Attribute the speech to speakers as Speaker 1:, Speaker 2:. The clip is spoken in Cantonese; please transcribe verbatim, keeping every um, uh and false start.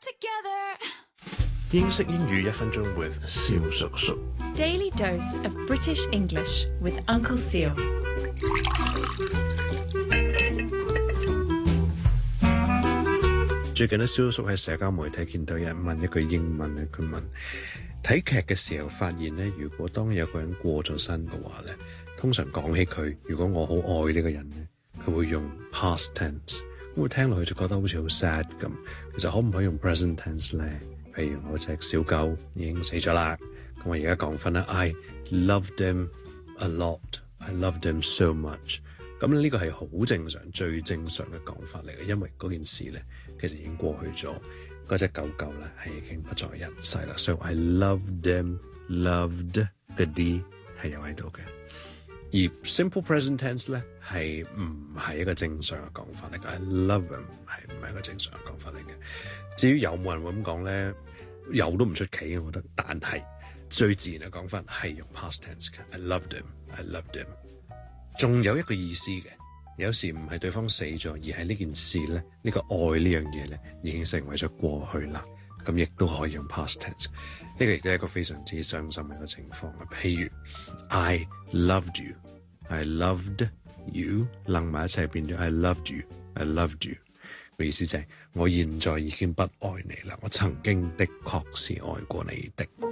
Speaker 1: 英式英語一分鐘 with 蕭叔叔。
Speaker 2: Daily dose of British English with Uncle Seal。
Speaker 1: 最近咧，蕭叔喺社交媒體見到有人問一句英文咧，佢問睇劇嘅時候發現咧，如果當有個人過咗身嘅話咧，通常講起佢，如果我好愛呢個人咧，佢會用 past tense，咁會聽落去就覺得好似好 sad 咁。其實可唔可以用 present tense 咧？譬如我隻小狗已經死咗啦，咁我而家講返啦 I loved them a lot, I loved them so much。咁呢個係好正常、最正常嘅講法嚟嘅，因為嗰件事咧其實已經過去咗，嗰隻狗狗咧係已經不在人世啦。所以 I loved them, loved 嘅 D 係有喺度嘅。而 simple present tense 咧係唔係一個正常嘅講法嚟嘅 ？I love them 係唔係一個正常嘅講法嚟嘅？至於有冇人會咁講咧，有都唔出奇嘅，我覺得。但係最自然嘅講法係用 past tense 嘅 I loved them, I loved them。仲有一個意思嘅，有時唔係對方死咗，而係呢件事咧，呢、呢個愛呢樣嘢咧已經成為咗過去啦。咁亦都可以用 past tense。呢個亦都係一個非常之傷心嘅一個情況啊。譬如 I loved you, I loved you， 楞埋一齊變咗 I loved you, I loved you。個意思就係、是、我現在已經不愛你啦，我曾經的確是愛過你的。